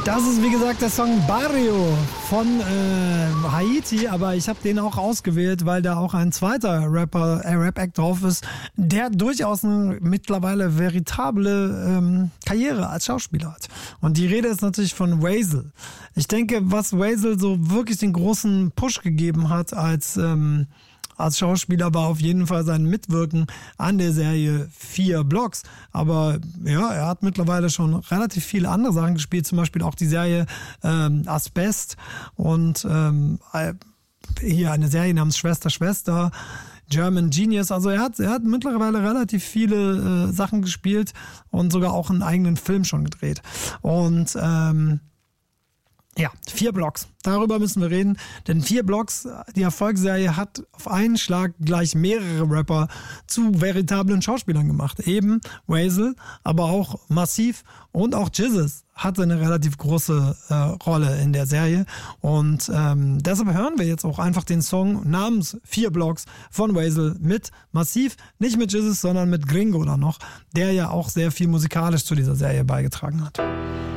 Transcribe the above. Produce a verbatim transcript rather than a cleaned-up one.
Das ist wie gesagt der Song Barrio von äh, Haiti, aber ich habe den auch ausgewählt, weil da auch ein zweiter Rapper, äh, Rap-Act drauf ist, der durchaus eine mittlerweile veritable ähm, Karriere als Schauspieler hat. Und die Rede ist natürlich von Wazel. Ich denke, was Wazel so wirklich den großen Push gegeben hat als ähm, als Schauspieler war auf jeden Fall sein Mitwirken an der Serie Vier Blocks. Aber ja, er hat mittlerweile schon relativ viele andere Sachen gespielt, zum Beispiel auch die Serie ähm, Asbest und ähm, hier eine Serie namens Schwester, Schwester, German Genius. Also er hat, er hat mittlerweile relativ viele äh, Sachen gespielt und sogar auch einen eigenen Film schon gedreht. Und ähm, ja, Vier Blocks. Darüber müssen wir reden, denn Vier Blocks, die Erfolgsserie, hat auf einen Schlag gleich mehrere Rapper zu veritablen Schauspielern gemacht. Eben Wazel, aber auch Massiv und auch Jizzes hatte eine relativ große äh, Rolle in der Serie. Und ähm, deshalb hören wir jetzt auch einfach den Song namens Vier Blocks von Wazel mit Massiv, nicht mit Jizzes, sondern mit Gringo da noch, der ja auch sehr viel musikalisch zu dieser Serie beigetragen hat.